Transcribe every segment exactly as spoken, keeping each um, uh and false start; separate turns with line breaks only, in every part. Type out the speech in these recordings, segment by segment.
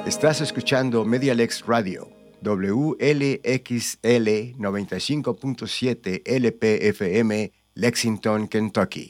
Estás escuchando Medialex Radio, W L X L noventa y cinco punto siete L P F M, Lexington, Kentucky.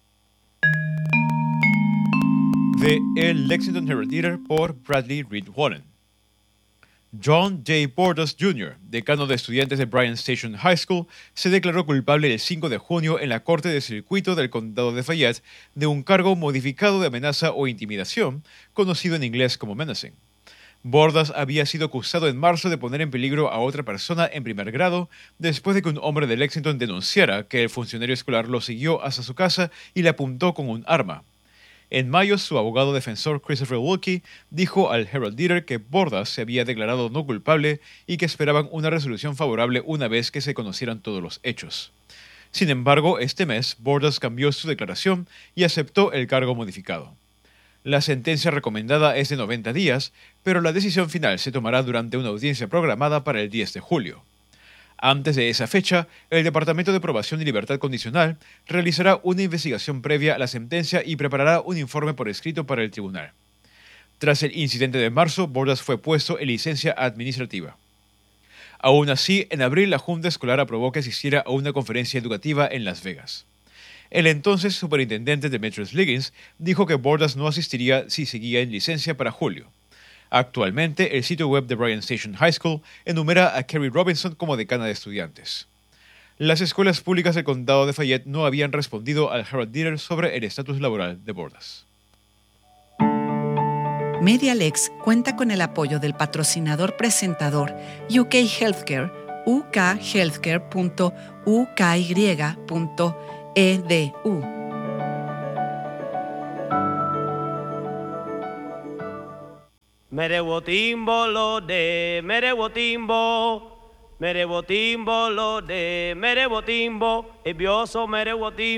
De El Lexington Herald-Leader por Bradley Reed Wallen. John J. Bordas junior, decano de estudiantes de Bryan Station High School, se declaró culpable el cinco de junio en la Corte de Circuito del Condado de Fayette de un cargo modificado de amenaza o intimidación, conocido en inglés como menacing. Bordas había sido acusado en marzo de poner en peligro a otra persona en primer grado después de que un hombre de Lexington denunciara que el funcionario escolar lo siguió hasta su casa y le apuntó con un arma. En mayo, su abogado defensor Christopher Wilkie dijo al Herald-Leader que Bordas se había declarado no culpable y que esperaban una resolución favorable una vez que se conocieran todos los hechos. Sin embargo, este mes, Bordas cambió su declaración y aceptó el cargo modificado. La sentencia recomendada es de noventa días, pero la decisión final se tomará durante una audiencia programada para el diez de julio. Antes de esa fecha, el Departamento de Probación y Libertad Condicional realizará una investigación previa a la sentencia y preparará un informe por escrito para el tribunal. Tras el incidente de marzo, Bordas fue puesto en licencia administrativa. Aún así, en abril la Junta Escolar aprobó que asistiera a una conferencia educativa en Las Vegas. El entonces superintendente Demetrius Liggins dijo que Bordas no asistiría si seguía en licencia para julio. Actualmente, el sitio web de Bryan Station High School enumera a Kerry Robinson como decana de estudiantes. Las escuelas públicas del condado de Fayette no habían respondido al Herald-Leader sobre el estatus laboral de Bordas.
Medialex cuenta con el apoyo del patrocinador presentador U K Healthcare, u k healthcare punto u k y punto e d u.
Mere wotimbo lo de, mere wotimbo, mere wotimbo lo de, mere wotimbo, ebioso mere wotimbo.